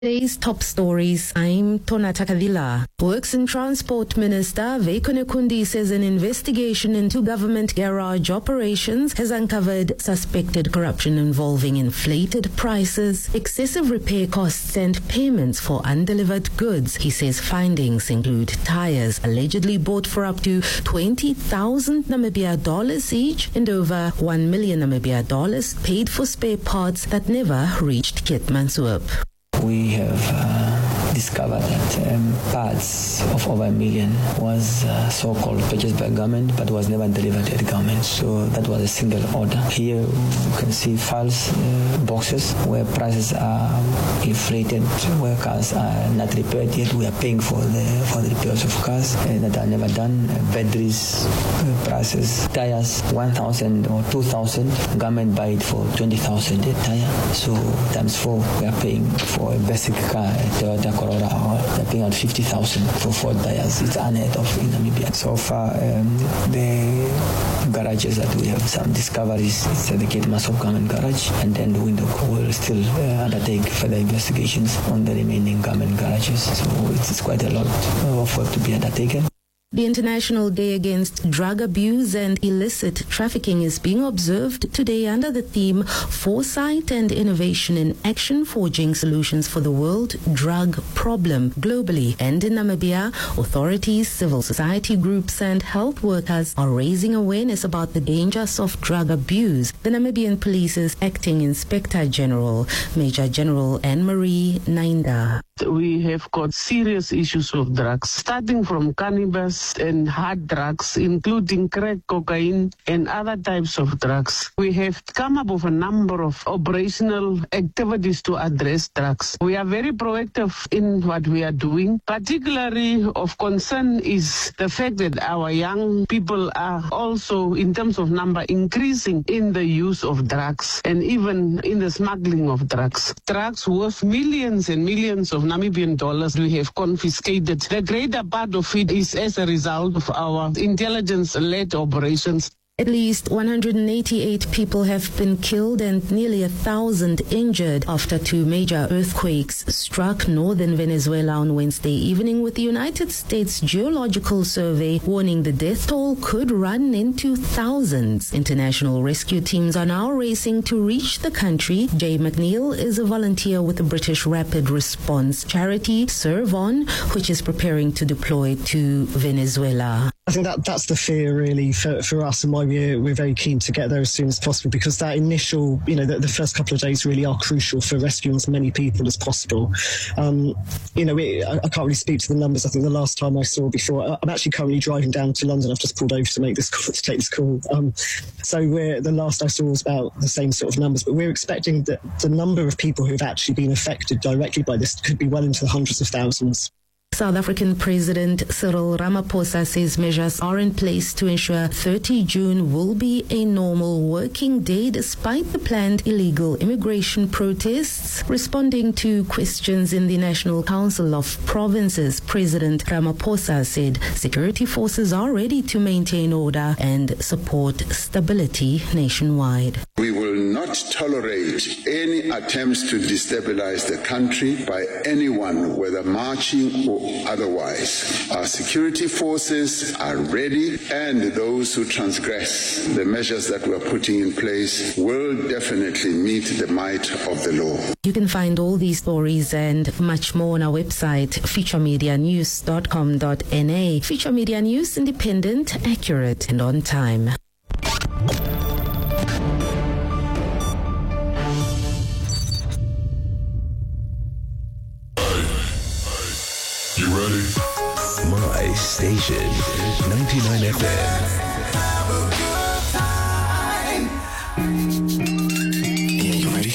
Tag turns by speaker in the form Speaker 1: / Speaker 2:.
Speaker 1: Today's top stories. I'm Tonata Kadila. Works and Transport Minister Veiko Nekundi says an investigation into government garage operations has uncovered suspected corruption involving inflated prices, excessive repair costs and payments for undelivered goods. He says findings include tires allegedly bought for up to 20,000 Namibia dollars each and over 1 million Namibia dollars paid for spare parts that never reached Keetmanshoop.
Speaker 2: We have discovered that parts of over 1 million was so-called purchased by government but was never delivered at the government. So that was a single order. Here you can see false boxes where prices are inflated, where cars are not repaired yet. We are paying for the repairs of cars that are never done. Batteries prices, tires 1,000 or 2,000. Government buy it for 20,000 a tire. So times 4 we are paying for a basic car, a Toyota Corolla, they're paying out 50,000 for 4 tires. It's unheard of in Namibia. So far, the garages that we have some discoveries, it's at the Keetmanshoop government garage, and then the Windhoek will still undertake further investigations on the remaining government garages. So it's quite a lot of work to be undertaken.
Speaker 1: The International Day Against Drug Abuse and Illicit Trafficking is being observed today under the theme Foresight and Innovation in Action, Forging Solutions for the World Drug Problem. Globally and in Namibia, authorities, civil society groups and health workers are raising awareness about the dangers of drug abuse. The Namibian Police's Acting Inspector General, Major General Anne-Marie Nainda.
Speaker 3: We have got serious issues of drugs, starting from cannabis and hard drugs, including crack, cocaine, and other types of drugs. We have come up with a number of operational activities to address drugs. We are very proactive in what we are doing. Particularly of concern is the fact that our young people are also, in terms of number, increasing in the use of drugs and even in the smuggling of drugs. Drugs worth millions and millions of Namibian dollars we have confiscated. The greater part of it is as a result of our intelligence-led operations.
Speaker 1: At least 188 people have been killed and nearly 1,000 injured after 2 major earthquakes struck northern Venezuela on Wednesday evening, with the United States Geological Survey warning the death toll could run into thousands. International rescue teams are now racing to reach the country. Jay McNeil is a volunteer with the British Rapid Response charity Serve On, which is preparing to deploy to Venezuela.
Speaker 4: I think that's the fear really for us, and why we're very keen to get there as soon as possible, because that initial, the first couple of days really are crucial for rescuing as many people as possible. I can't really speak to the numbers. I think the last time I saw before, I'm actually currently driving down to London. I've just pulled over to take this call. So the last I saw was about the same sort of numbers, but we're expecting that the number of people who have actually been affected directly by this could be well into the hundreds of thousands.
Speaker 1: South African President Cyril Ramaphosa says measures are in place to ensure 30 June will be a normal working day despite the planned illegal immigration protests. Responding to questions in the National Council of Provinces, President Ramaphosa said security forces are ready to maintain order and support stability nationwide.
Speaker 5: We will not tolerate any attempts to destabilize the country by anyone, whether marching or otherwise. Our security forces are ready, and those who transgress the measures that we're putting in place will definitely meet the might of the law.
Speaker 1: You can find all these stories and much more on our website, futuremedianews.com.na. Future Media News, independent, accurate, and on time.
Speaker 6: You ready? My station, 99 FM. Have a good time.